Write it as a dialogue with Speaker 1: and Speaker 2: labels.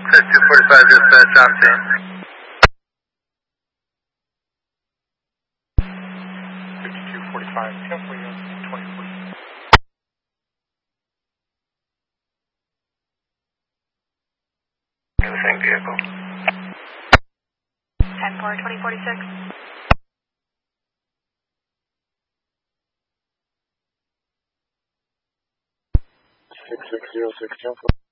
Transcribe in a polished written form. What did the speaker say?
Speaker 1: 245 dispatch, obtain.
Speaker 2: 5245, cancel you, 2040.
Speaker 1: In the same vehicle.
Speaker 3: 10-4, 2046.
Speaker 1: 6606, cancel.